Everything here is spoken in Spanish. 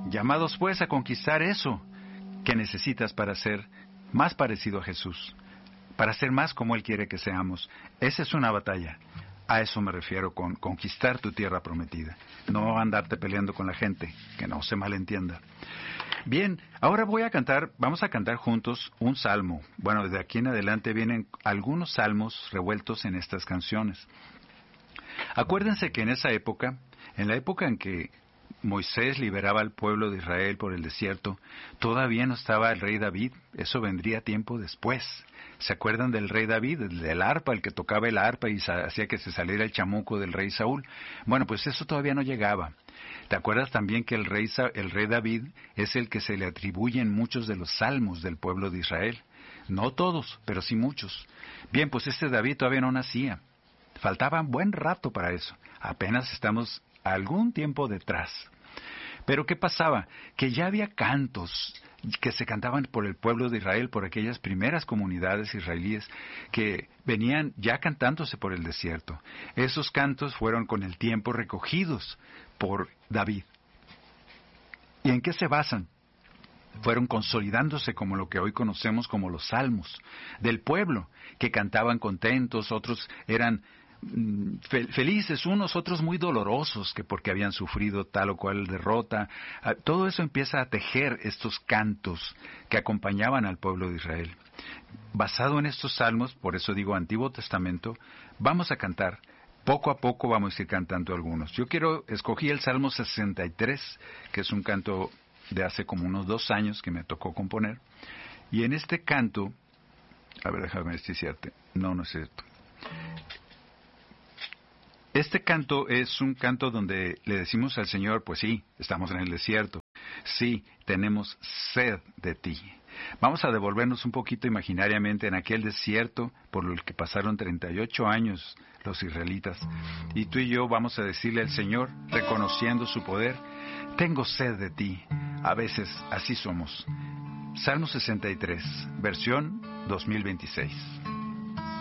llamados pues a conquistar eso que necesitas para ser más parecido a Jesús, para ser más como Él quiere que seamos. Esa es una batalla. A eso me refiero con conquistar tu tierra prometida. No andarte peleando con la gente, que no se malentienda. Bien, ahora vamos a cantar juntos un salmo. Bueno, desde aquí en adelante vienen algunos salmos revueltos en estas canciones. Acuérdense que en esa época, en la época en que Moisés liberaba al pueblo de Israel por el desierto, todavía no estaba el rey David. Eso vendría tiempo después. ¿Se acuerdan del rey David, del arpa, el que tocaba el arpa y hacía que se saliera el chamuco del rey Saúl? Bueno, pues eso todavía no llegaba. ¿Te acuerdas también que el rey David es el que se le atribuyen muchos de los salmos del pueblo de Israel? No todos, pero sí muchos. Bien, pues este David todavía no nacía. Faltaba un buen rato para eso. Apenas estamos algún tiempo detrás. Pero ¿qué pasaba? Que ya había cantos que se cantaban por el pueblo de Israel, por aquellas primeras comunidades israelíes que venían ya cantándose por el desierto. Esos cantos fueron con el tiempo recogidos por David. ¿Y en qué se basan? Fueron consolidándose como lo que hoy conocemos como los salmos del pueblo, que cantaban contentos, otros eran felices, unos otros muy dolorosos, que porque habían sufrido tal o cual derrota. Todo eso empieza a tejer estos cantos que acompañaban al pueblo de Israel. Basado en estos salmos, por eso digo Antiguo Testamento, vamos a cantar. Poco a poco vamos a ir cantando algunos. Escogí el Salmo 63, que es un canto de hace como unos 2 años que me tocó componer. Y en este canto, a ver, déjame ver si es cierto. No es cierto. Este canto es un canto donde le decimos al Señor, pues sí, estamos en el desierto. Sí, tenemos sed de ti. Vamos a devolvernos un poquito imaginariamente en aquel desierto por el que pasaron 38 años los israelitas. Y tú y yo vamos a decirle al Señor, reconociendo su poder, tengo sed de ti. A veces así somos. Salmo 63, versión 2026.